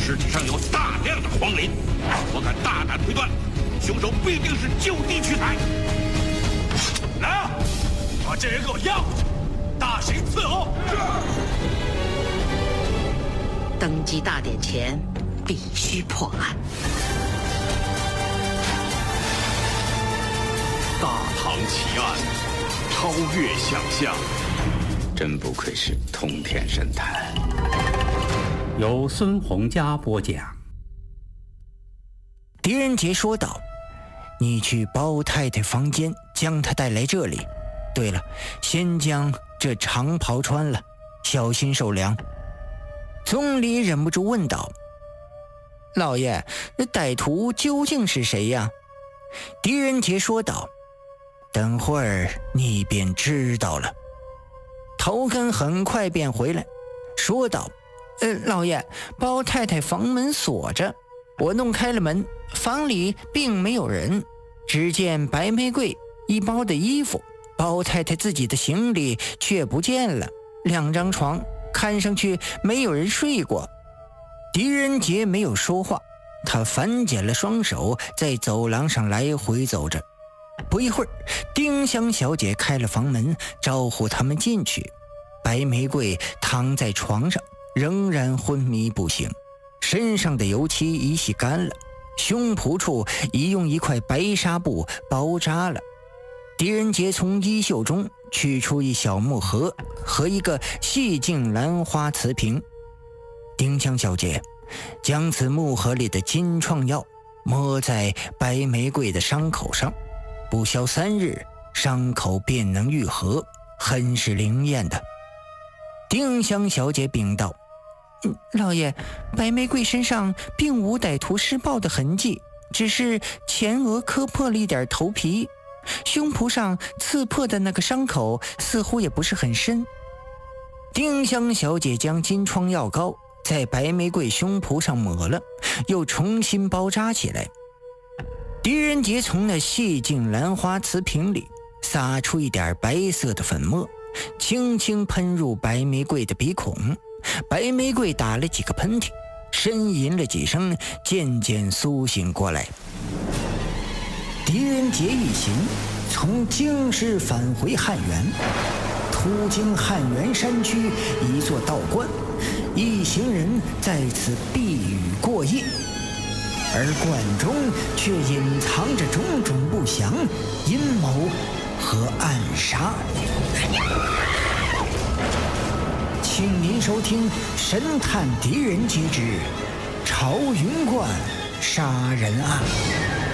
尸体上有大量的黄磷，我敢大胆推断，凶手必定是就地取材。来啊，把这人给我押回去，大刑伺候。 登基大典前，必须破案。 大唐奇案，超越想象。 真不愧是通天神探。 由孙洪佳播讲。 狄仁杰说道：“你去包太太房间，将她带来这里。对了，先将这长袍穿了，小心受凉。”总理忍不住问道：“老爷，歹徒究竟是谁呀？”狄仁杰说道：“等会儿你便知道了。”头根很快便回来，说道：“老爷，包太太房门锁着，我弄开了门，房里并没有人，只见白玫瑰一包的衣服，包太太自己的行李却不见了，2张床看上去没有人睡过。”狄仁杰没有说话，他反剪了双手，在走廊上来回走着。不一会儿，丁香小姐开了房门，招呼他们进去。白玫瑰躺在床上，仍然昏迷不醒，身上的油漆已洗干了，胸脯处已用一块白纱布包扎了。狄仁杰从衣袖中取出一小木盒和一个细净兰花瓷瓶。丁香小姐将此木盒里的金创药抹在白玫瑰的伤口上，不消3日，伤口便能愈合，很是灵验的。丁香小姐禀道：“老爷，白玫瑰身上并无歹徒施暴的痕迹，只是前额磕破了一点头皮，胸脯上刺破的那个伤口似乎也不是很深。”丁香小姐将金疮药膏在白玫瑰胸脯上抹了，又重新包扎起来。狄仁杰从那细净兰花瓷瓶里撒出一点白色的粉末，轻轻喷入白玫瑰的鼻孔，白玫瑰打了几个喷嚏，呻吟了几声，渐渐苏醒过来。狄仁杰一行从京师返回汉源，途经汉源山区一座道观，一行人在此避雨过夜，而观中却隐藏着种种不祥、阴谋和暗杀。请您收听《神探狄仁杰之朝云观杀人案》。